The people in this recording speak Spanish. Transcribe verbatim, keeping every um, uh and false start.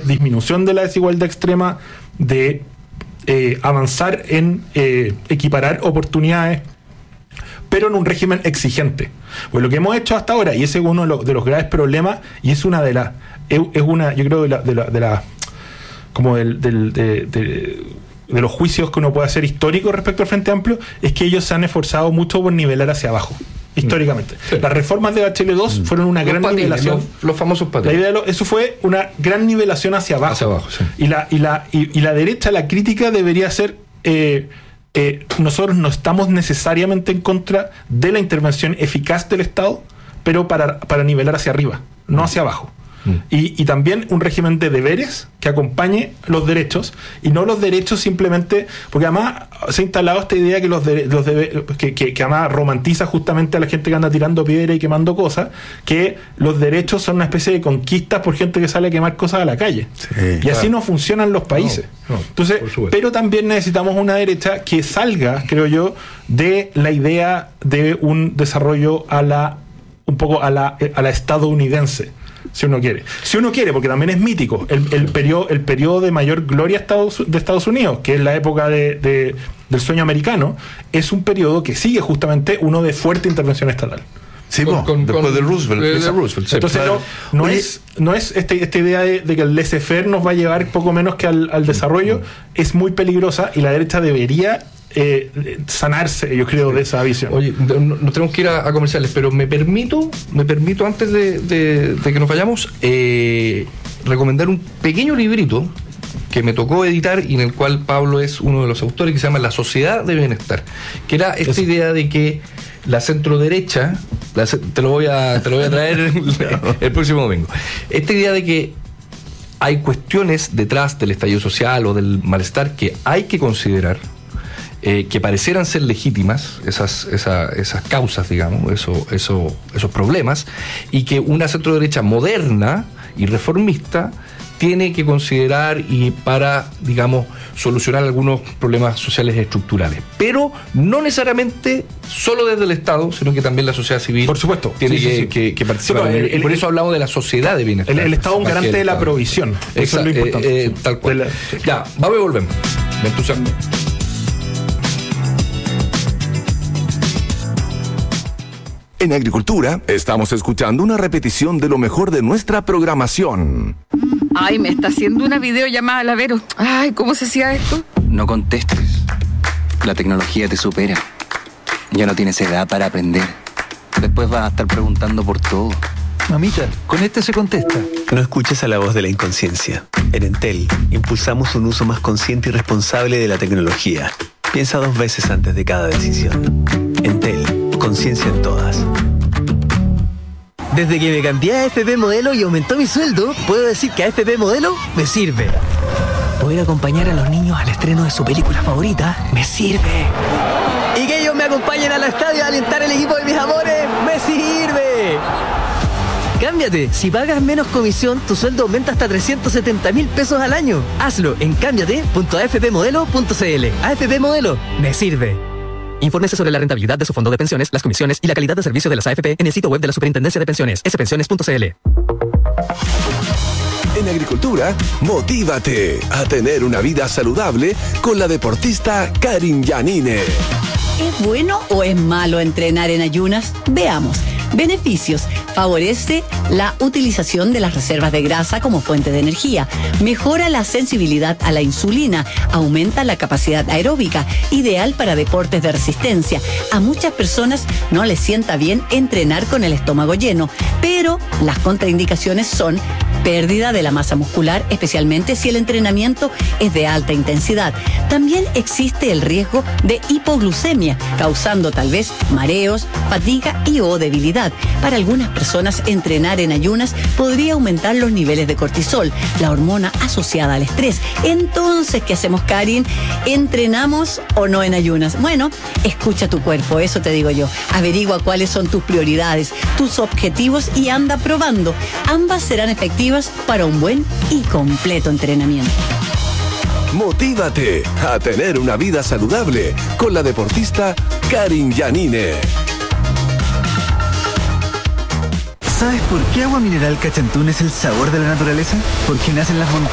disminución de la desigualdad extrema, de eh, avanzar en eh, equiparar oportunidades, pero en un régimen exigente. Pues lo que hemos hecho hasta ahora, y ese es uno de los, de los graves problemas, y es una de las, es, es una, yo creo, de la, de la, de la como del, del de, de, de los juicios que uno puede hacer históricos respecto al Frente Amplio, es que ellos se han esforzado mucho por nivelar hacia abajo, históricamente. Sí. Las reformas de Bachelet dos fueron una los gran patines, nivelación. Los, los famosos patines. La idea de lo, eso fue una gran nivelación hacia abajo. Hacia abajo, sí. Y la, y la, y, y la derecha, la crítica debería ser eh, eh, nosotros no estamos necesariamente en contra de la intervención eficaz del Estado, pero para, para nivelar hacia arriba, no hacia abajo. Y, y también un régimen de deberes que acompañe los derechos, y no los derechos simplemente, porque además se ha instalado esta idea que los, de, los debe, que, que, que además romantiza justamente a la gente que anda tirando piedra y quemando cosas, que los derechos son una especie de conquistas por gente que sale a quemar cosas a la calle. Sí, y así claro. no funcionan los países. No, no, Entonces, pero también necesitamos una derecha que salga, creo yo, de la idea de un desarrollo a la un poco a la, a la estadounidense. Si uno quiere. Si uno quiere, porque también es mítico, el, el periodo el periodo de mayor gloria Estados, de Estados Unidos, que es la época de, de, del sueño americano, es un periodo que sigue justamente uno de fuerte intervención estatal. Sí, con, con, después con, de Roosevelt. De, de Roosevelt sí. Entonces no, no es, no es este, esta idea de, de que el laissez-faire nos va a llevar poco menos que al, al desarrollo, mm. es muy peligrosa, y la derecha debería Eh, sanarse, yo creo, de esa visión. Oye, nos no tenemos que ir a, a comerciales, pero me permito, me permito antes de, de, de que nos vayamos, eh, recomendar un pequeño librito que me tocó editar y en el cual Pablo es uno de los autores, que se llama La Sociedad de Bienestar, que era esta Eso. idea de que la centroderecha, la, te lo voy a, te lo voy a traer el, el próximo domingo, esta idea de que hay cuestiones detrás del estallido social o del malestar que hay que considerar, Eh, que parecieran ser legítimas, esas, esa, esas causas, digamos, eso, eso, esos problemas, y que una centroderecha moderna y reformista tiene que considerar y para, digamos, solucionar algunos problemas sociales estructurales. Pero no necesariamente solo desde el Estado, sino que también la sociedad civil. Por supuesto. Tiene sí, que, sí, sí. que, que participar. Sí, el, el, por eso hablamos de la sociedad de bienestar. El, el Estado es un garante de la provisión. Eso Exacto, es lo importante. Eh, eh, tal cual. La, sí. Ya, vamos y volvemos. Me entusiasmo. En Agricultura, estamos escuchando una repetición de lo mejor de nuestra programación. Ay, me está haciendo una videollamada, Lavero. Ay, ¿cómo se hacía esto? No contestes. La tecnología te supera. Ya no tienes edad para aprender. Después vas a estar preguntando por todo. Mamita, con este se contesta. No escuches a la voz de la inconsciencia. En Entel, impulsamos un uso más consciente y responsable de la tecnología. Piensa dos veces antes de cada decisión. Entel. Conciencia en todas. Desde que me cambié a A F P Modelo y aumentó mi sueldo, puedo decir que A F P Modelo me sirve. Poder acompañar a los niños al estreno de su película favorita me sirve. Y que ellos me acompañen al estadio a alentar el equipo de mis amores me sirve. Cámbiate. Si pagas menos comisión, tu sueldo aumenta hasta trescientos setenta mil pesos al año. Hazlo en cámbiate punto a f p modelo punto c l. A F P Modelo me sirve. Infórmese sobre la rentabilidad de su fondo de pensiones, las comisiones y la calidad de servicio de las A F P en el sitio web de la Superintendencia de Pensiones, s pensiones punto c l. En Agricultura, motívate a tener una vida saludable con la deportista Karin Yanine. ¿Es bueno o es malo entrenar en ayunas? Veamos. Beneficios. Favorece la utilización de las reservas de grasa como fuente de energía. Mejora la sensibilidad a la insulina. Aumenta la capacidad aeróbica. Ideal para deportes de resistencia. A muchas personas no les sienta bien entrenar con el estómago lleno, pero las contraindicaciones son pérdida de la masa muscular, especialmente si el entrenamiento es de alta intensidad. También existe el riesgo de hipoglucemia, causando tal vez mareos, fatiga y o debilidad. Para algunas personas, entrenar en ayunas podría aumentar los niveles de cortisol, la hormona asociada al estrés. Entonces, ¿qué hacemos, Karin? ¿Entrenamos o no en ayunas? Bueno, escucha tu cuerpo, eso te digo yo. Averigua cuáles son tus prioridades, tus objetivos y anda probando. Ambas serán efectivas para un buen y completo entrenamiento. Motívate a tener una vida saludable con la deportista Karin Yanine. ¿Sabes por qué Agua Mineral Cachantún es el sabor de la naturaleza? Porque nace en las montañas.